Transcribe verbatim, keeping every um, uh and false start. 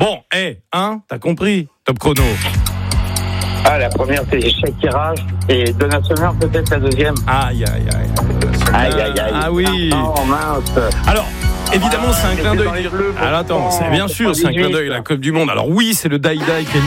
Bon, hé, hey, hein, t'as compris, top chrono. Ah, la première, c'est Shakira. Et Donna Summer, peut-être la deuxième. Aïe, aïe, aïe. Aïe, aïe, aïe. Ah oui. Oh, mince. Alors, évidemment, Ah, c'est un clin c'était d'œil. dans les bleus, Alors attends, c'est bien sûr, c'est un clin d'œil, la Coupe du Monde. Alors oui, c'est le Die Die qui est